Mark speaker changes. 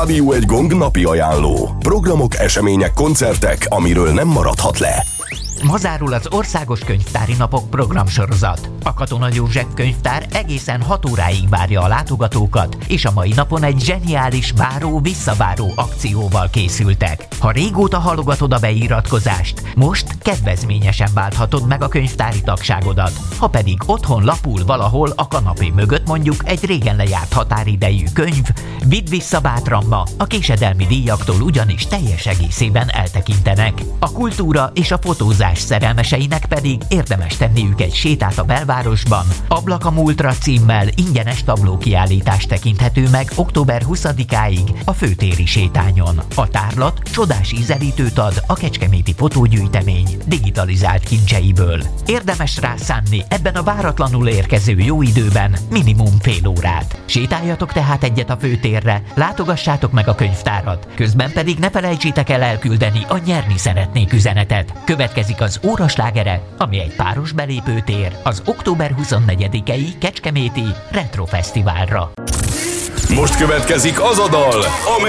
Speaker 1: Rádió Egy Gong napi ajánló. Programok, események, koncertek, amiről nem maradhat le.
Speaker 2: Ma zárul az Országos Könyvtári Napok programsorozat. A Katona József Könyvtár egészen 6 óráig várja a látogatókat, és a mai napon egy zseniális váró-visszaváró akcióval készültek. Ha régóta halogatod a beiratkozást, most kedvezményesen válthatod meg a könyvtári tagságodat. Ha pedig otthon lapul valahol a kanapé mögött mondjuk egy régen lejárt határidejű könyv, vidd vissza bátran ma, a késedelmi díjaktól ugyanis teljes egészében eltekintenek. A kultúra és a fotózás szerelmeseinek pedig érdemes tenniük egy sétát a belvárosban. Ablak a múltra címmel ingyenes tablókiállítás tekinthető meg október 20-áig a főtéri sétányon. A tárlat csodás ízelítőt ad a kecskeméti fotógyűjtemény digitalizált kincseiből. Érdemes rá szánni ebben a váratlanul érkező jó időben minimum fél órát. Sétáljatok tehát egyet a főtérre, látogassátok meg a könyvtárat, közben pedig ne felejtsétek el elküldeni a nyerni szeretnék üzenetet. Következik az óraslágere, ami egy páros belépőtér az október 24-i Kecskeméti Retro Fesztiválra.
Speaker 1: Most következik az a dal, amely